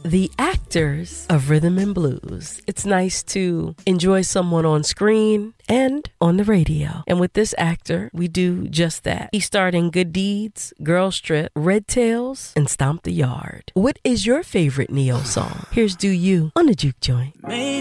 the actors of Rhythm and Blues. It's nice to enjoy someone on screen and on the radio. And with this actor, we do just that. He starred in Good Deeds, Girls Trip, Red Tails, and Stomp the Yard. What is your favorite Neo song? Here's Do You on the Juke Joint. Maybe